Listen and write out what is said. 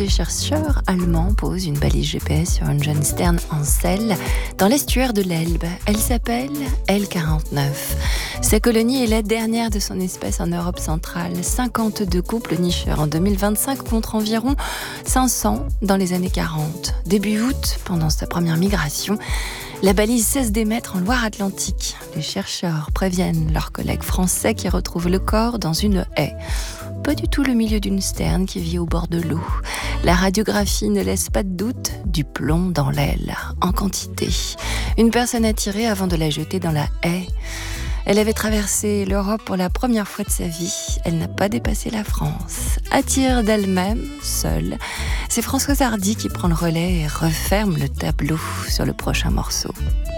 des chercheurs allemands posent une balise GPS sur une jeune sterne en sel dans l'estuaire de l'Elbe. Elle s'appelle L49. Sa colonie est la dernière de son espèce en Europe centrale. 52 couples nicheurs en 2025 contre environ 500 dans les années 40. Début août, pendant sa première migration, la balise cesse d'émettre en Loire-Atlantique. Les chercheurs préviennent leurs collègues français qui retrouvent le corps dans une haie. Pas du tout le milieu d'une sterne qui vit au bord de l'eau. La radiographie ne laisse pas de doute, du plomb dans l'aile, en quantité. Une personne a tiré avant de la jeter dans la haie. Elle avait traversé l'Europe pour la première fois de sa vie. Elle n'a pas dépassé la France. À tire d'elle-même, seule, c'est Françoise Hardy qui prend le relais et referme le tableau sur le prochain morceau.